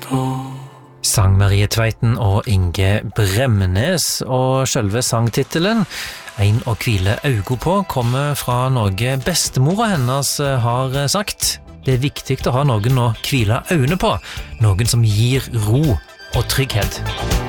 Sang Marie Tveiten og Inge Bremnes, og selve sangtitelen «En å hvile augo på» kommer fra noe bestemora hennes har sagt. Det er viktig å ha noen å hvile øynene på, noen som gir ro og trygghet.